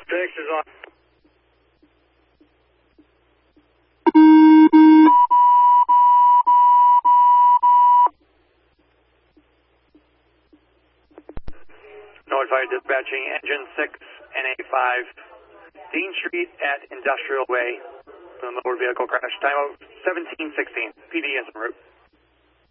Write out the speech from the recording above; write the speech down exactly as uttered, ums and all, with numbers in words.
Six is on. Notified dispatching engine six, N A five, Dean Street at Industrial Way. The motor vehicle crash. Time of seventeen sixteen. P D is en route.